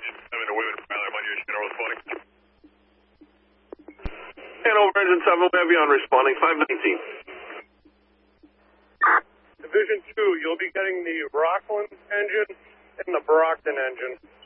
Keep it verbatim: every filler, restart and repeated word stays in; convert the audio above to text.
seven to Women, Tyler, Monday, General responding. Hanover Engine seven, we have you on responding, five nineteen. Division two, you'll be getting the Rockland engine and the Brockton engine.